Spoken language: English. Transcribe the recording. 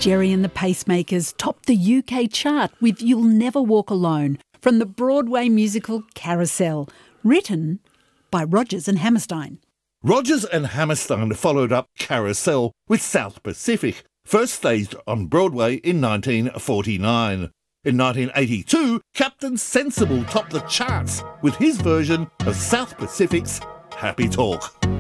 Gerry and the Pacemakers topped the UK chart with You'll Never Walk Alone from the Broadway musical Carousel, written by Rodgers and Hammerstein. Rodgers and Hammerstein followed up Carousel with South Pacific, first staged on Broadway in 1949. In 1982, Captain Sensible topped the charts with his version of South Pacific's Happy Talk.